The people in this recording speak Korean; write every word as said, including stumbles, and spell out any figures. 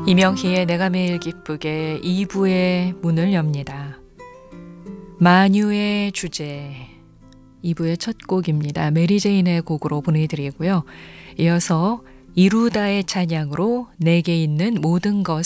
이명희의 내가 매일 기쁘게 이 부의 문을 엽니다. 만유의 주제 이 부의 첫 곡입니다. 메리제인의 곡으로 보내드리고요. 이어서 이루다의 찬양으로 내게 있는 모든 것